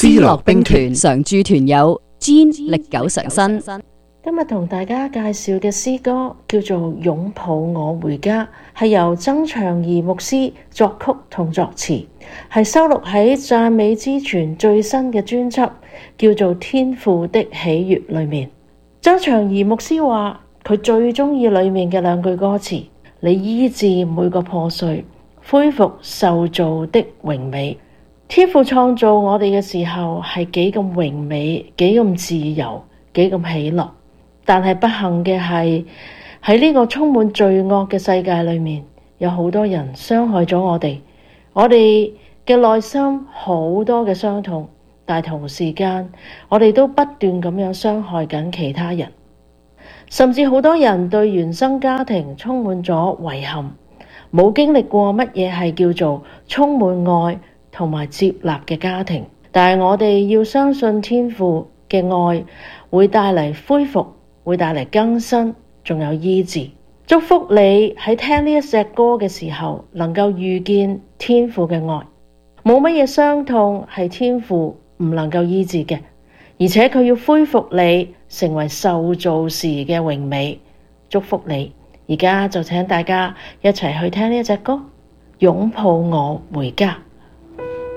樂兵團常駐團友 Jean 歷久常新。 今日同大家介紹嘅詩歌叫做《擁抱我回家》，係由曾祥儀牧師作曲同作詞，係收錄喺讚美之泉最新嘅專輯叫做《天父的喜悅》裏面。曾祥儀牧師話佢最鍾意裏面嘅兩句歌詞：你醫治每個破碎，恢復受造的榮美。天父創造我哋嘅時候係幾咁榮美，幾咁自由，幾咁喜樂。但係不幸嘅係喺呢個充滿罪惡嘅世界裏面，有好多人傷害咗我哋。我哋嘅內心好多嘅傷痛，但同時間我哋都不斷咁樣傷害緊其他人。甚至好多人對原生家庭充滿咗遺憾，冇經歷過乜嘢係叫做充滿愛同埋接納嘅家庭。但係我哋要相信天父嘅愛會帶嚟恢復，會帶嚟更新，仲有醫治。祝福你喺聽呢一隻歌嘅時候，能夠遇見天父嘅愛。冇乜嘢傷痛係天父唔能夠醫治嘅，而且佢要恢復你成為受造時嘅榮美。祝福你，而家就請大家一齊去聽呢一隻歌，擁抱我回家。